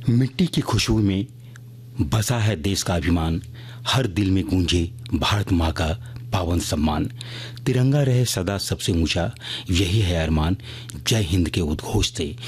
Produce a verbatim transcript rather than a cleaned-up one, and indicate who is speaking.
Speaker 1: मिट्टी की खुशबू में बसा है देश का अभिमान, हर दिल में गूंजे भारत माँ का पावन सम्मान। तिरंगा रहे सदा सबसे ऊंचा, यही है अरमान। जय हिंद के उद्घोष से